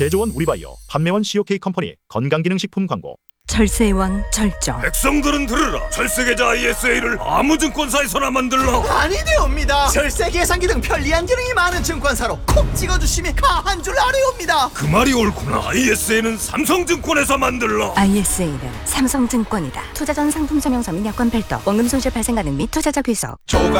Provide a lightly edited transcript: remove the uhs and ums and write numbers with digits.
제조원 우리바이오, 판매원 COK 컴퍼니 건강기능식품 광고. 절세의 왕 절정. 백성들은 들으라. 철세계좌 ISA를 아무 증권사에서나 만들라. 아니되옵니다. 절세 계산기 등 편리한 기능이 많은 증권사로 콕 찍어주시면 가한 줄 아뢰옵니다. 그 말이 옳구나. ISA는 삼성증권에서 만들라. ISA는 삼성증권이다. 투자 전 상품 설명서 및 여건 별도, 원금 손실 발생 가능 및 투자자 귀속. 조각